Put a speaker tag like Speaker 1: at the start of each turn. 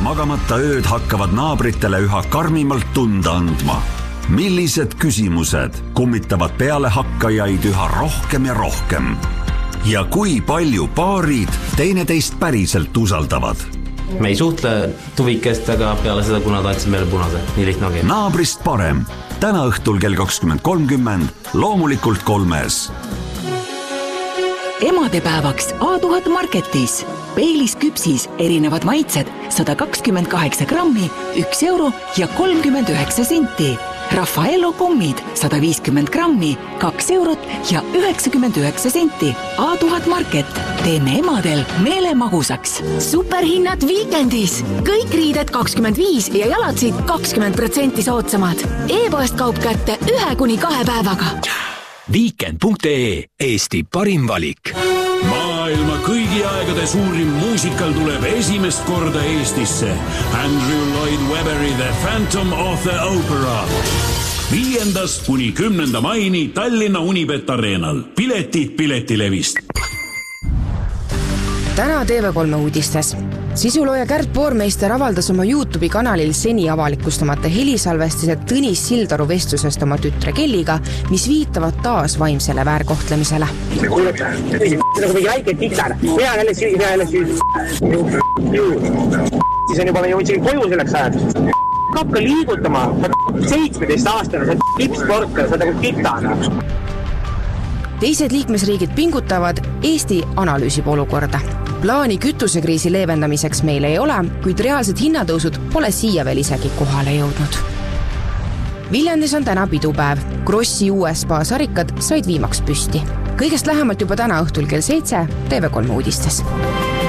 Speaker 1: magamata ööd hakkavad naabritele üha karmimalt tunda andma. Millised küsimused kummitavad peale hakkajaid üha rohkem ja rohkem? Ja kui palju paarid teineteist päriselt usaldavad?
Speaker 2: Me ei suhtle tuvikest, aga peale seda, kuna ta andsid meile punase. Nii lihtne ongi.
Speaker 1: Naabrist parem. Täna õhtul kell 20.30, loomulikult 3.
Speaker 3: Emadepäevaks A1000 Marketis. Peilis küpsis erinevad maitsed 128 grammi, 1 euro ja 39 senti. Raffaello kommid 150 grammi, 2 eurot ja 99 senti. A1000 Market. Teeme emadel meele magusaks.
Speaker 4: Superhinnad Weekendis. Kõik riided 25 ja jalatsid 20% soodsamad. E-poest kaup kätte 1-2 päevaga.
Speaker 5: Weekend.ee, Eesti parim valik.
Speaker 6: Maailma kõigi aegade suurim muusikal tuleb esimest korda Eestisse. Andrew Lloyd Webberi The Phantom of the Opera. 5.–10. maini Tallinna Unibet Arenal. Piletid Piletilevist.
Speaker 7: Täna TV3 uudistes. Sisulooja Kärt Poormeister avaldas oma YouTube'i kanalil seni avalikustamata helisalvestised Tõnis Sildaru vestlusest oma tütre Kelliga, mis viitavad taas vaimsele väärkohtlemisele.
Speaker 8: See nagu mingi väike tiktar. Pea jälle süüd. Siis on juba me jõudsin koju selleks ajad. Hakka liigutama. 17-aastane, sa tipsporter, sa nagu tiktana.
Speaker 7: Teised liikmesriigid pingutavad, Eesti analüüsib olukorda. Plaani kütusekriisi leevendamiseks meil ei ole, kuid reaalsed hinnatõusud pole siia veel isegi kohale jõudnud. Viljandis on täna pidupäev. Krossi USA sarikad said viimaks püsti. Kõigest lähemalt juba täna õhtul kell 7 TV3 uudistes.